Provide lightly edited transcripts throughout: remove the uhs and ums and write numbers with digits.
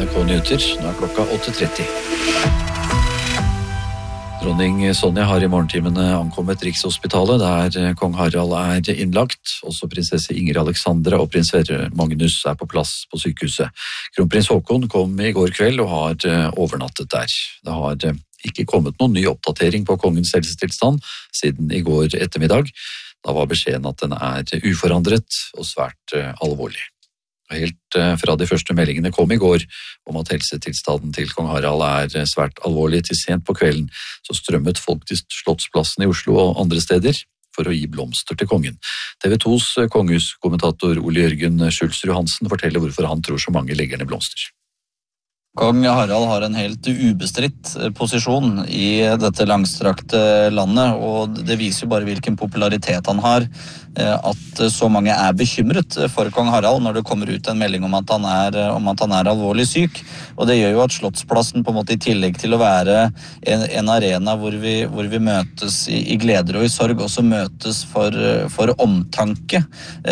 NRK Nyheter, nå klokka 8:30. Dronning Sonja har i morgentimene ankommet Rikshospitalet, der kong Harald innlagt. Også prinsesse Ingrid Alexandra og prins Sverre Magnus på plass på sykehuset. Kronprins Haakon kom i går kveld og har overnattet der. Det har ikke kommet noen ny oppdatering på kongens helsetilstand siden i går ettermiddag. Da var beskjeden at den uforandret og svært alvorlig. Helt fra de første meldingene kom i går om at helsetilstanden til kong Harald svært alvorlig til sent på kvelden, så strømmet folk til Slottsplassen i Oslo og andre steder for å gi blomster til kongen. TV 2s kongehuskommentator Ole Jørgen Schulzrud Hansen forteller hvorfor han tror så mange legger ned blomster. Kong Harald har en helt ubestridt posisjon i dette langstrakte landet, og det viser jo bare hvilken popularitet han har, at så mange bekymret for kong Harald når det kommer ut en melding om at han alvorlig syk. Og det gjør jo at Slottsplassen på en måte i tillegg til å være en arena hvor vi møtes i gleder og i sorg, også møtes for omtanke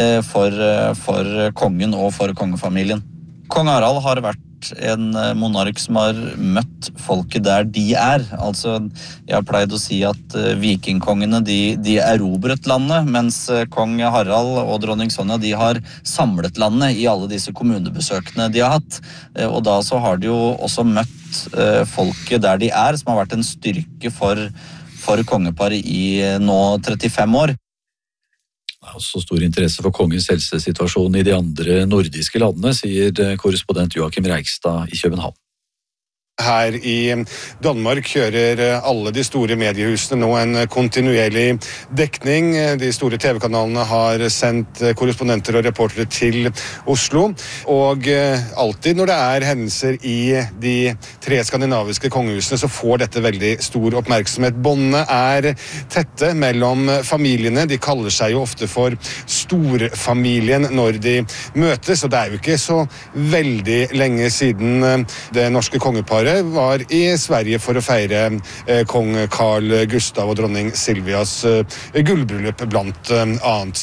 for kongen og for kongefamilien. Kong Harald har vært en monark som har møtt folket der de Altså, jeg har pleid å si at vikingkongene, de erobret landet, mens kong Harald og dronning Sonja, de har samlet landet i alle disse kommunebesøkene de har hatt. Og da så har de jo også møtt folket der de som har vært en styrke for kongeparet i nå 35 år. Det er også stor interesse for kongens helsesituasjon i de andre nordiske landene, sier korrespondent Joachim Reigstad i København. Her i Danmark kjører alle de store mediehusene nå en kontinuerlig dekning. De store TV-kanalene har sendt korrespondenter og reportere til Oslo. Og alltid når det hendelser i de 3 skandinaviske kongehusene, så får dette veldig stor oppmerksomhet. Båndene tette mellom familiene. De kaller seg jo ofte for storfamilien når de møtes. Og det jo ikke så veldig lenge siden det norske kongeparet var i Sverige for å feire kong Carl Gustav og dronning Silvias gullbryllup blant annet.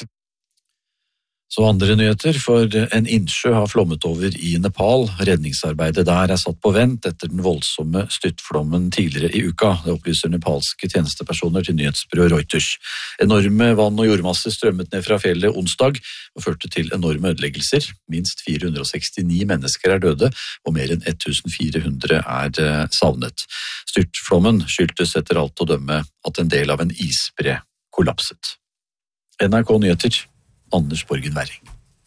Så andre nyheter, for en innsjø har flommet over i Nepal. Redningsarbeidet der satt på vent etter den voldsomme styrtflommen tidligere i uka. Det opplyser nepalske tjenestepersoner til nyhetsbyrået Reuters. Enorme vann- og jordmasser strømmet ned fra fjellet onsdag og førte til enorme ødeleggelser. Minst 469 mennesker døde, og mer enn 1400 savnet. Styrtflommen skyldtes etter alt å dømme at en del av en isbre kollapset. NRK Nyheter, Anders Borgen Werring.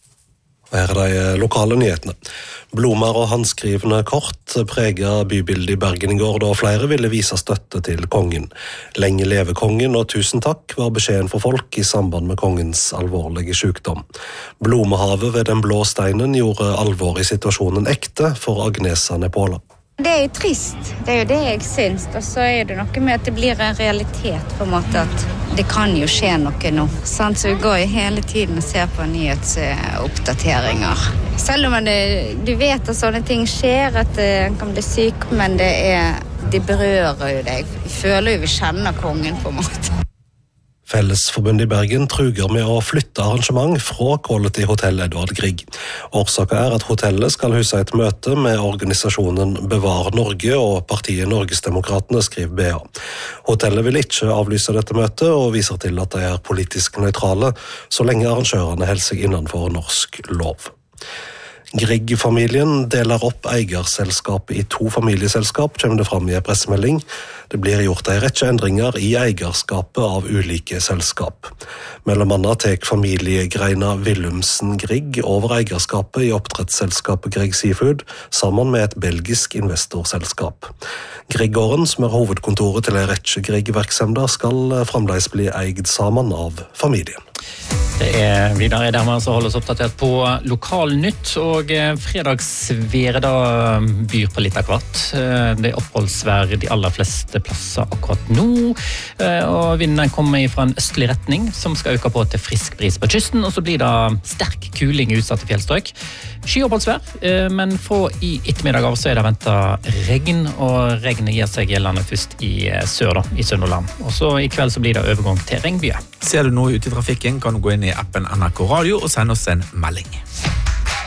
Her de lokale nyhetene. Blomster og håndskrivne kort preget bybildet i Bergen i går, da flere ville vise støtte til kongen. Lenge leve kongen og tusen takk var beskjeden for folk i samband med kongens alvorlige sykdom. Blomsterhavet ved den blå steinen gjorde alvor i situasjonen ekte for Agnesa Nepola. Det jo trist, det jo det jeg syns, og så det noe med at det blir en realitet på en måte at det kan jo skje noe nå. Så vi går jo hele tiden og ser på nyhetsoppdateringer. Selv om du vet at sånne ting skjer, at en kan bli syk, men det berører jo deg. Jeg føler jo vi kjenner kongen på en måte. Fellesforbundet i Bergen truger med å flytte arrangement fra Quality Hotel Edvard Grieg. Årsaken at hotellet skal huse et møte med organisasjonen Bevar Norge og partiet Norgesdemokratene, skriver BA. Hotellet vil ikke avlyse dette møtet og viser til at de politisk nøytrale, så lenge arrangørene holder seg innenfor norsk lov. Grieg-familien deler opp eierselskapet i 2 familieselskap, kommer det fram i en pressemelding. Det blir gjort en rekke endringer i eierskapet av ulike selskap. Mellom annet tek familiegreina Willumsen Grieg over eierskapet i oppdrettsselskapet Grieg Seafood, sammen med et belgisk investorselskap. Grieg-gården, som hovedkontoret til en rekke Grieg-verksemder, skal fremdeles bli eid sammen av familien. Det Vidar Eidhammer som holder oss oppdatert på Lokalnytt, og fredagsværet da byr på litt av hvert. Det oppholdsvær de aller fleste plasser akkurat nå, og vinden kommer fra en østlig retning som skal øke på til frisk bris på kysten, og så blir det sterk kuling i utsatte fjellstrøk. Skyoppholdsvær, men fra i ettermiddag av så det ventet regn, og regnet gir seg gjeldende først i sør, da, i Sunnhordland. Og så i kveld så blir det overgang til regnbyet. Ser du noe ute i trafikken, kan du gå inn i appen NRK Radio og sende oss en melding.